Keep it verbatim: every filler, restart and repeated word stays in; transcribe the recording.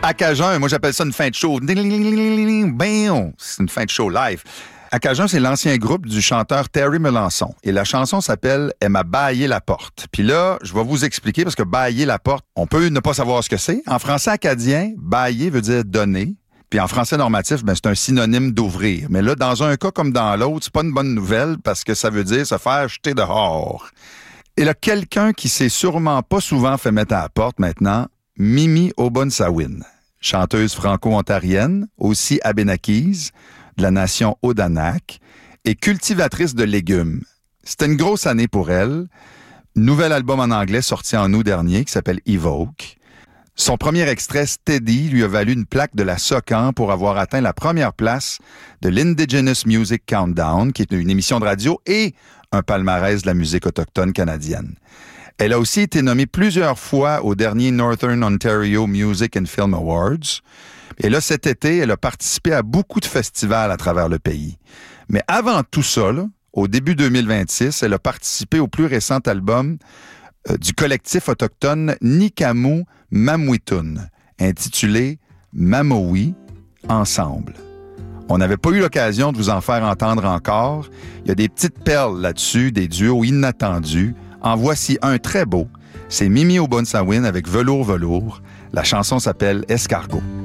À Cajun, moi j'appelle ça une fin de show. Bam! C'est une fin de show live. À Cajun, c'est l'ancien groupe du chanteur Terry Melançon. Et la chanson s'appelle « Elle m'a baillé la porte ». Puis là, je vais vous expliquer, parce que « bailler la porte », on peut ne pas savoir ce que c'est. En français acadien, « bailler » veut dire « donner ». Puis en français normatif, ben, c'est un synonyme d'ouvrir. Mais là, dans un cas comme dans l'autre, c'est pas une bonne nouvelle parce que ça veut dire se faire jeter dehors. Et là, quelqu'un qui s'est sûrement pas souvent fait mettre à la porte maintenant, Mimi Obonsawin, chanteuse franco-ontarienne, aussi abénaquise, de la nation Odanak, et cultivatrice de légumes. C'était une grosse année pour elle. Nouvel album en anglais sorti en août dernier qui s'appelle Evoke. Son premier extrait, Steady, lui a valu une plaque de la SOCAN pour avoir atteint la première place de l'Indigenous Music Countdown, qui est une émission de radio et un palmarès de la musique autochtone canadienne. Elle a aussi été nommée plusieurs fois au dernier Northern Ontario Music and Film Awards. Et là, cet été, elle a participé à beaucoup de festivals à travers le pays. Mais avant tout ça, là, au début deux mille vingt-six, elle a participé au plus récent album euh, du collectif autochtone Nikamu Mamwitun, intitulé Mamowi Ensemble. On n'avait pas eu l'occasion de vous en faire entendre encore. Il y a des petites perles là-dessus, des duos inattendus. En voici un très beau. C'est Mimi Obonsawin avec Velours Velours. La chanson s'appelle Escargot.